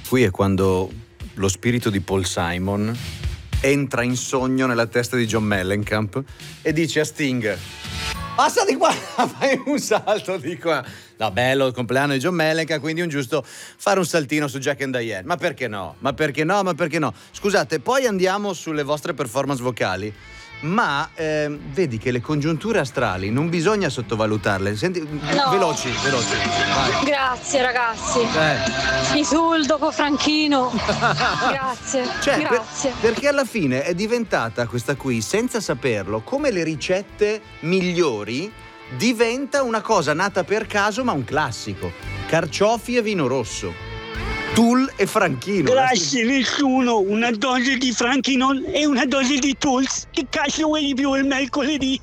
Qui è quando lo spirito di Paul Simon entra in sogno nella testa di John Mellencamp e dice a Sting: passa di qua, fai un salto di qua. No, bello il compleanno di John Mellencamp, quindi è un giusto fare un saltino su Jack and Diane. Ma perché no? Ma perché no? Ma perché no? Scusate, poi andiamo sulle vostre performance vocali. Ma vedi che le congiunture astrali non bisogna sottovalutarle. Senti, No. veloci. Vai. Grazie ragazzi. Isul dopo Franchino. Grazie. Cioè, Grazie. perché alla fine è diventata questa qui, senza saperlo, come le ricette migliori, diventa una cosa nata per caso ma un classico. Carciofi e vino rosso. Tool e Franchino. Grazie nessuno, una dose di Franchino e una dose di Tools. Che cazzo vuoi di più il mercoledì?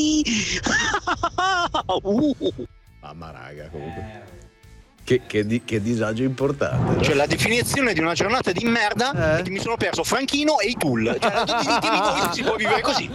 Mamma raga, comunque. Che disagio importante. Cioè la definizione di una giornata di merda è che mi sono perso Franchino e i Tool. Cioè ditemi voi se si può vivere così.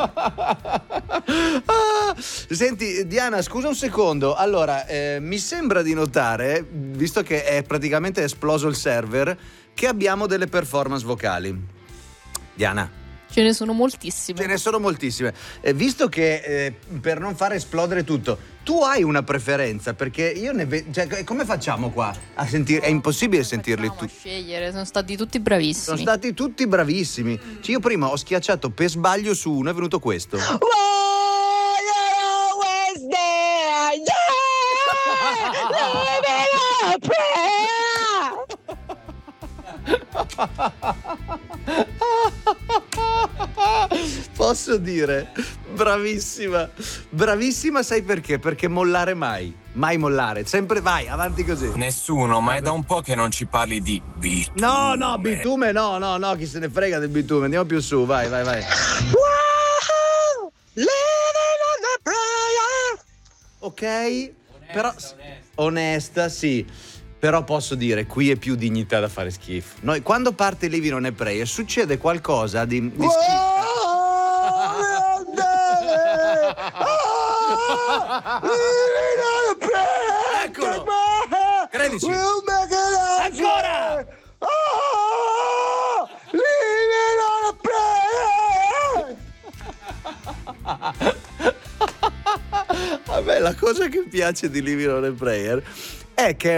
Senti Diana, scusa un secondo. Allora, mi sembra di notare, visto che è praticamente esploso il server, che abbiamo delle performance vocali. Diana, Ce ne sono moltissime. ce ne sono moltissime. Visto che per non far esplodere tutto, tu hai una preferenza? Perché io ne vedo. Cioè, come facciamo qua a sentire? È impossibile sentirli Facciamo a tutti. scegliere, sono stati tutti bravissimi. Sono stati tutti bravissimi. Cioè, io prima ho schiacciato per sbaglio su uno, è venuto questo. Posso dire, bravissima, sai perché? Perché mollare mai mollare, sempre vai avanti così. Nessuno, ma è da un po' che non ci parli di bitume. No, bitume no, chi se ne frega del bitume, andiamo più su, vai. Ok, però onesta, sì. Però posso dire, qui è più dignità da fare schifo. Noi, quando parte Living on a Prayer, succede qualcosa di schifo. Eccolo! Credici! Ancora! A me la cosa che piace di Living on a Prayer è che